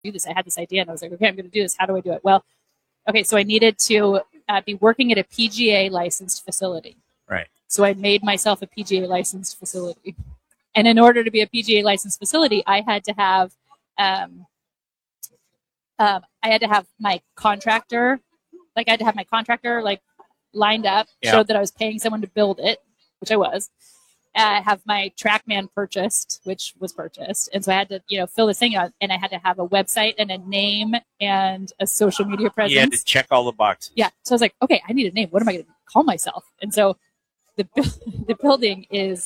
do this. I had this idea, and I was like, okay, I'm going to do this. How do I do it? Well, okay, so I needed to be working at a PGA licensed facility. Right. So I made myself a PGA licensed facility. And in order to be a PGA licensed facility, I had to have my contractor, lined up, showed that I was paying someone to build it, which I was. Have my TrackMan purchased, which was purchased. And so I had to, fill this thing out, and I had to have a website and a name and a social media presence. You had to check all the boxes. Yeah. So I was like, okay, I need a name. What am I going to call myself? And so the building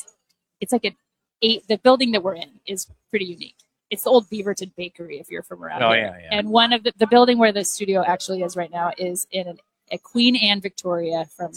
the building that we're in is pretty unique. It's the old Beaverton Bakery, if you're from around here. Yeah. And one of the building where the studio actually is right now is in a Queen Anne Victoria from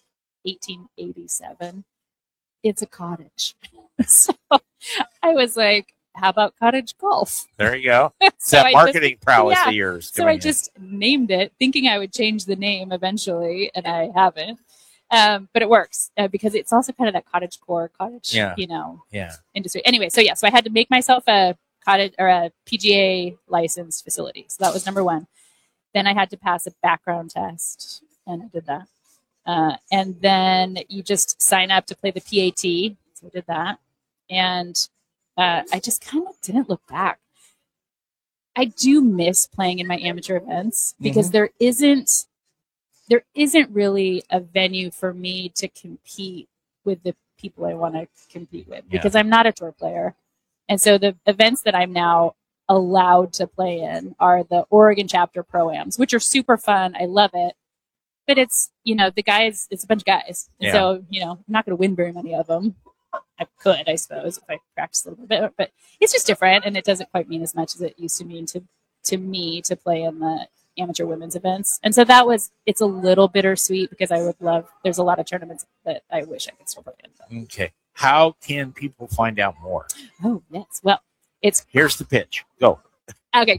1887. It's a cottage. So I was like, how about cottage golf? There you go. So that marketing prowess of yours. So I just named it, thinking I would change the name eventually, and I haven't. But it works because it's also kind of that cottage industry. Anyway, so I had to make myself a cottage or a PGA licensed facility. So that was number one. Then I had to pass a background test, and I did that. And then you just sign up to play the PAT. So I did that. And I just kind of didn't look back. I do miss playing in my amateur events because there isn't really a venue for me to compete with the people I want to compete with because I'm not a tour player. And so the events that I'm now allowed to play in are the Oregon chapter pro-ams, which are super fun. I love it. But it's, the guys, it's a bunch of guys. And so, I'm not going to win very many of them. I could, I suppose, if I practice a little bit. But it's just different, and it doesn't quite mean as much as it used to mean to me to play in the amateur women's events. And so it's a little bittersweet because there's a lot of tournaments that I wish I could still play in. Okay. How can people find out more? Oh, yes. Well, here's the pitch. Go. Okay.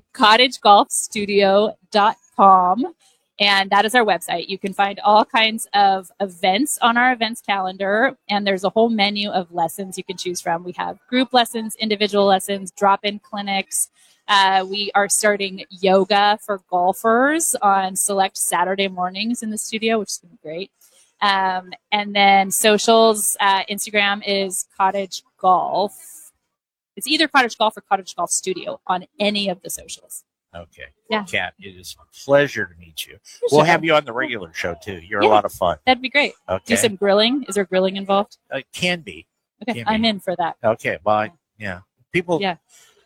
cottagegolfstudio.com. And that is our website. You can find all kinds of events on our events calendar. And there's a whole menu of lessons you can choose from. We have group lessons, individual lessons, drop-in clinics. We are starting yoga for golfers on select Saturday mornings in the studio, which is going to be great. And then socials, Instagram is Cottage Golf. It's either Cottage Golf or Cottage Golf Studio on any of the socials. Okay. Yeah. Kat, it is a pleasure to meet you. We'll have you on the regular show, too. You're a lot of fun. That'd be great. Okay. Do some grilling. Is there grilling involved? It can be. Okay. I'm in for that. Okay. Well, people. Yeah.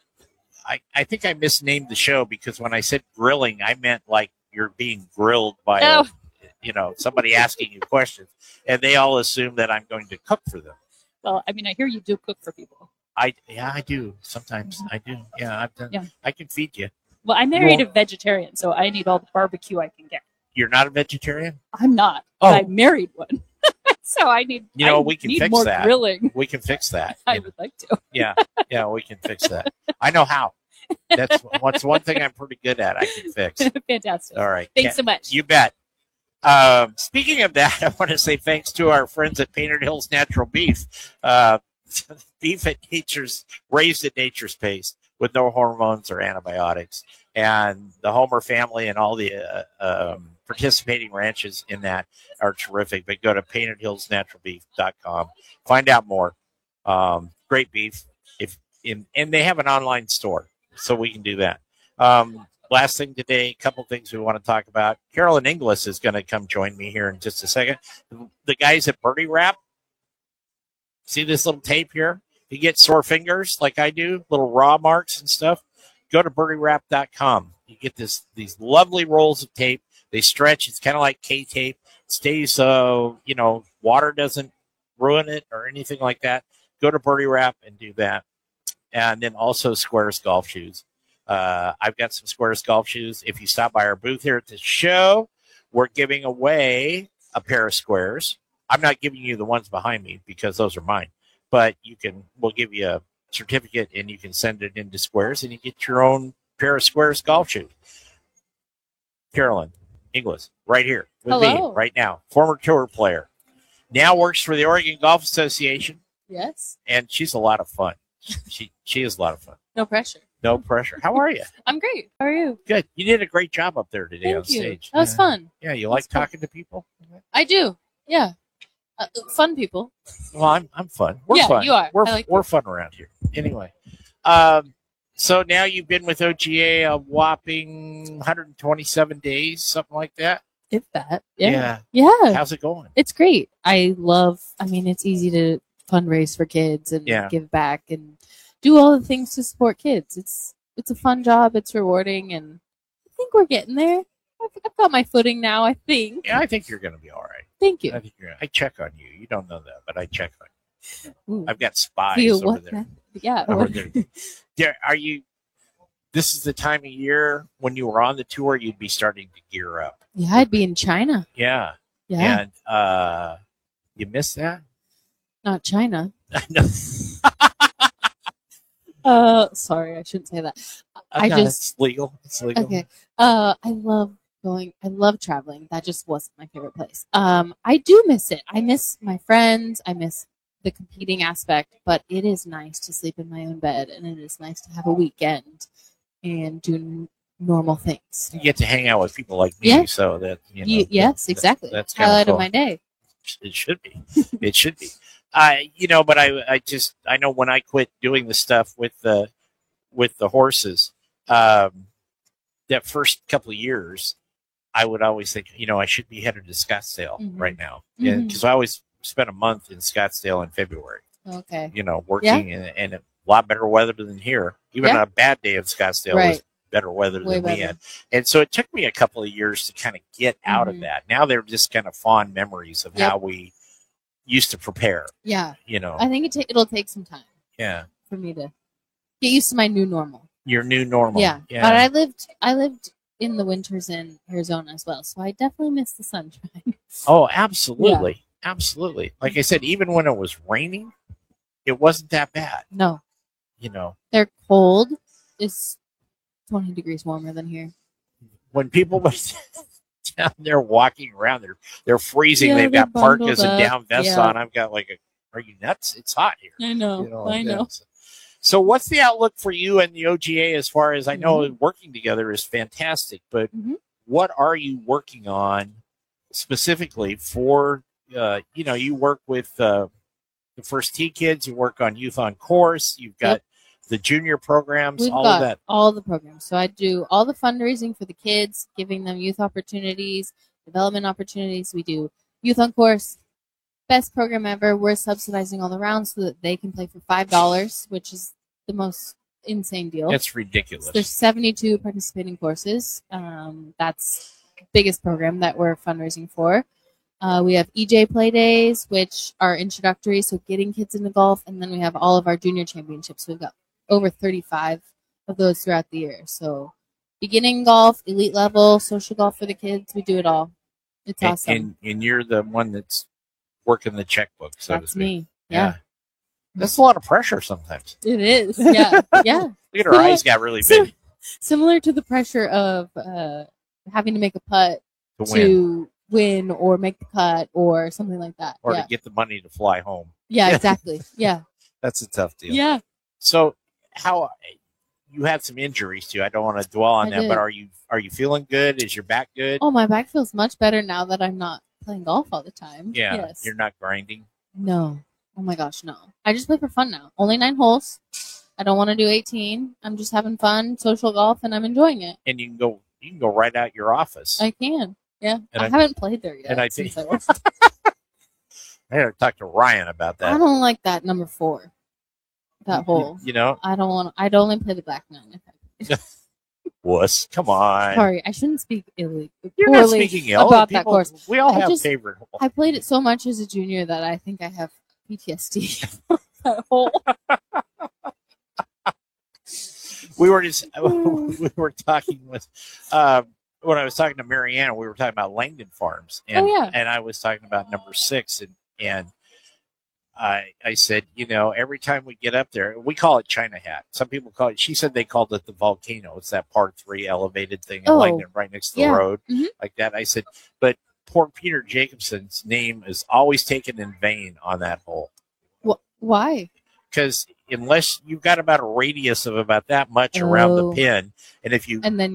I think I misnamed the show because when I said grilling, I meant like you're being grilled by somebody asking you questions, and they all assume that I'm going to cook for them. Well, I hear you do cook for people. I do sometimes. I do. Yeah, I've done. Yeah. I can feed you. Well, I married a vegetarian, so I need all the barbecue I can get. You're not a vegetarian? I'm not. Oh. But I married one. So I need we can fix more that. Grilling. We can fix that. I would like to. Yeah, we can fix that. I know how. That's one thing I'm pretty good at. I can fix. Fantastic. All right. Thanks so much. You bet. Speaking of that, I want to say thanks to our friends at Painted Hills Natural Beef. Beef raised at nature's pace with no hormones or antibiotics. And the Homer family and all the participating ranches in that are terrific. But go to paintedhillsnaturalbeef.com. Find out more. Great beef. And they have an online store, so we can do that. Last thing today, a couple things we want to talk about. Carolyn Inglis is going to come join me here in just a second. The guys at Birdie Wrap, see this little tape here? You get sore fingers like I do, little raw marks and stuff. Go to birdiewrap.com. You get these lovely rolls of tape. They stretch. It's kind of like K-tape. It stays, water doesn't ruin it or anything like that. Go to Birdie Wrap and do that. And then also Squares golf shoes. I've got some Squares golf shoes. If you stop by our booth here at the show, we're giving away a pair of Squares. I'm not giving you the ones behind me because those are mine. But we'll give you a certificate and you can send it into Squares and you get your own pair of Squares golf shoes. Carolyn Inglis, right here with me right now, former tour player, now works for the Oregon Golf Association. Yes. And she's a lot of fun. She is a lot of fun. No pressure. No pressure. How are you? I'm great. How are you? Good. You did a great job up there today on Thank you. stage. That was fun. Yeah, you like fun. talking to people? I do. Yeah. Fun people. Well, I'm fun. We're Yeah, fun. you are. We're fun around here. Anyway, so now you've been with OGA a whopping 127 days, something like that. If that. Yeah. Yeah. How's it going? It's great. It's easy to fundraise for kids and give back and do all the things to support kids. It's a fun job. It's rewarding, and I think we're getting there. I've got my footing now, I think. Yeah, I think you're going to be all right. Thank you. I check on you. You don't know that, but I check on you. Ooh. I've got spies over there. Yeah. Over there. This is the time of year when you were on the tour, you'd be starting to gear up. Yeah, I'd be in China. Yeah. Yeah. And you missed that? Not China. No. Sorry, I shouldn't say that. It's legal. It's legal. Okay. I love traveling. That just wasn't my favorite place. I do miss it. I miss my friends. I miss the competing aspect, but it is nice to sleep in my own bed, and it is nice to have a weekend and do normal things. You get to hang out with people like me, so that yes, exactly. That's highlight cool. of my day. It should be. It should be. But I know when I quit doing the stuff with the horses, that first couple of years, I would always think, I should be headed to Scottsdale right now, because I always spent a month in Scottsdale in February. Okay. Working and a lot better weather than here. Even on a bad day in Scottsdale was better weather than we had. And so it took me a couple of years to kind of get out of that. Now they're just kind of fond memories of how we used to prepare. Yeah. I think it'll take some time. Yeah. For me to get used to my new normal. Your new normal. Yeah. But I lived in the winters in Arizona as well, so I definitely miss the sunshine. Oh, absolutely. Yeah. Absolutely. Like I said, even when it was raining, it wasn't that bad. No. They're cold. It's 20 degrees warmer than here. When people went down there walking around, they're freezing. They've got parkas and down vests on. I've got are you nuts? It's hot here. I know. I know. So what's the outlook for you and the OGA as far as I know working together is fantastic, but what are you working on specifically for, you work with the First Tee kids, you work on Youth on Course, you've got the junior programs, We've all got of that. All the programs. So I do all the fundraising for the kids, giving them youth opportunities, development opportunities. We do Youth on Course, best program ever. We're subsidizing all the rounds so that they can play for $5, which is the most insane deal. That's ridiculous. There's 72 participating courses. That's the biggest program that we're fundraising for. We have EJ Play Days, which are introductory, so getting kids into golf, and then we have all of our junior championships. We've got over 35 of those throughout the year. So beginning golf, elite level, social golf for the kids, we do it all. It's awesome. And you're the one that's working the checkbook, so that's to speak. Me. Yeah. That's a lot of pressure sometimes. It is. Yeah. Yeah. Look at her eyes got really big. Similar to the pressure of having to make a putt to win or make the cut or something like that. Or to get the money to fly home. Yeah, exactly. Yeah. That's a tough deal. Yeah. So how you had some injuries too. I don't want to dwell on them, but are you feeling good? Is your back good? Oh, my back feels much better now that I'm not playing golf all the time. Yeah. Yes. You're not grinding? No. Oh my gosh, no. I just play for fun now. Only 9 holes. I don't want to do 18. I'm just having fun, social golf, and I'm enjoying it. And you can go right out your office. I can. Yeah. And I haven't played there yet. And I think I had to talk to Ryan about that. I don't like that number 4. That hole. I'd only play the back 9 if I Wuss, come on. Sorry, I shouldn't speak poorly about that course. We all have favorite holes. I played it so much as a junior that I think I have PTSD. That hole. We were talking with when I was talking to Marianne, we were talking about Langdon Farms, and I was talking about number 6, and I said, every time we get up there, we call it China Hat. Some people call it. She said they called it the volcano. It's that par 3 elevated thing in Langdon, right next to the road, like that. I said, but poor Peter Jacobson's name is always taken in vain on that hole. Why? Because unless you've got about a radius of about that much around the Oh. pin, and if you And then